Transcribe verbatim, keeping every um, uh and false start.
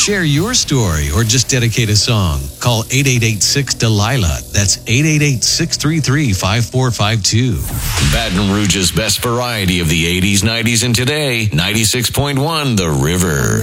Share your story or just dedicate a song. Call eight eight eight six Delilah. That's eight eight eight six three three five four five two. Baton Rouge's best variety of the eighties, nineties, and today. ninety-six point one The River.